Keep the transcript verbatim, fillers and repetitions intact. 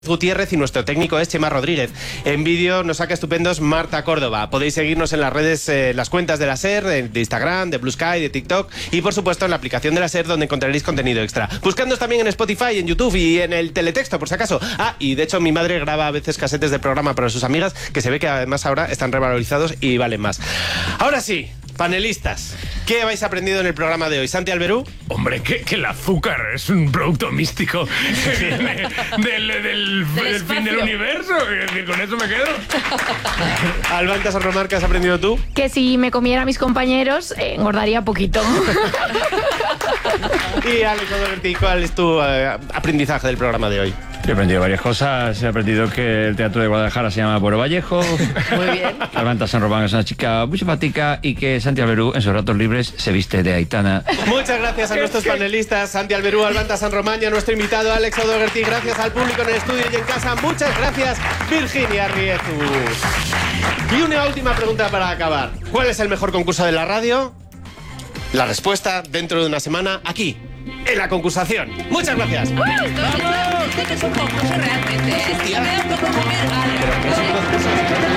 Gutiérrez y nuestro técnico es Chema Rodríguez. En vídeo nos saca estupendos Marta Córdoba. Podéis seguirnos en las redes, eh, las cuentas de la SER, de, de Instagram, de Blue Sky, de TikTok y por supuesto en la aplicación de la SER donde encontraréis contenido extra. Buscándonos también en Spotify, en YouTube y en el teletexto por si acaso. Ah, y de hecho mi madre graba a veces casetes del programa para sus amigas que se ve que además ahora están revalorizados y valen más. Ahora sí, panelistas, ¿qué habéis aprendido en el programa de hoy? Santi Alberú. Hombre, que, que el azúcar es un producto místico que viene del, del, del, del fin del universo. Y con eso me quedo. Alvanta San Román, ¿qué has aprendido tú? Que si me comiera a mis compañeros, eh, engordaría poquito. Y Alex O'Doherty, ¿cuál es tu eh, aprendizaje del programa de hoy? He aprendido varias cosas. He aprendido que el Teatro de Guadalajara se llama Pueblo Vallejo. Muy bien. Alvanta San Román es una chica muy simpática y que Santi Alberú en sus ratos libres se viste de Aitana. Muchas gracias a nuestros panelistas, Santi Alberú, Alvanta San Román y a nuestro invitado Alex O'Doherty. Gracias al público en el estudio y en casa. Muchas gracias, Virginia Riezu. Y una última pregunta para acabar. ¿Cuál es el mejor concurso de la radio? La respuesta dentro de una semana aquí, en la concursación. Muchas gracias. Esto, esto, esto es un concurso realmente. ¿Eh? Me da un poco comer algo. Pero que es un concurso.